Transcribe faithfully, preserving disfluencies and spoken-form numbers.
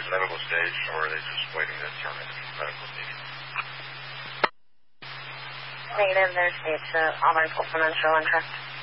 medical stage, or are they just waiting to determine medical need? Negative, there's it's uh, Auburn Fulton show interest.